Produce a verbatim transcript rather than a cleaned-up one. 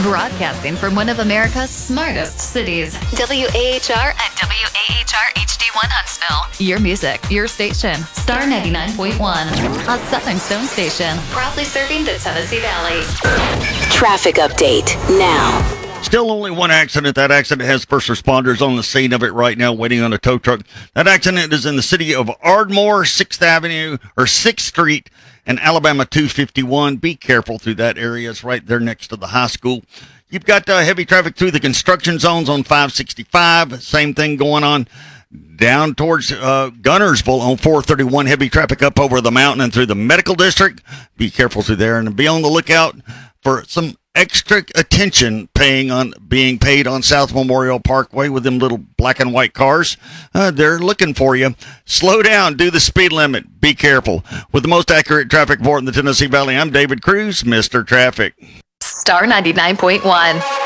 Broadcasting from one of America's smartest cities. W A H R and W A H R H D one Huntsville. Your music, your station. Star ninety-nine point one. A Southern Stone station. Proudly serving the Tennessee Valley. Traffic update now. Still only one accident. That accident has first responders on the scene of it right now, waiting on a tow truck. That accident is in the city of Ardmore, sixth Avenue, or sixth Street, and Alabama two fifty-one. Be careful through that area. It's right there next to the high school. You've got uh, heavy traffic through the construction zones on five sixty-five. Same thing going on down towards uh, Gunnersville on four thirty-one. Heavy traffic up over the mountain and through the medical district. Be careful through there and be on the lookout for some extra attention paying on being paid on South Memorial Parkway with them little black and white cars. Uh, they're looking for you. Slow down. Do the speed limit. Be careful. With the most accurate traffic report in the Tennessee Valley, I'm David Cruz, Mister Traffic. Star ninety-nine point one.